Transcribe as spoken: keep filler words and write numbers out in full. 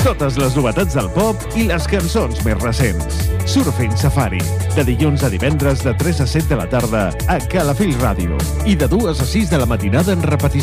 Totes les novetats del pop i les cançons més recents. Surfing Safari, de dilluns a divendres de tres a set de la tarda a Calafell Ràdio i de dues a sis de la matinada en repetició.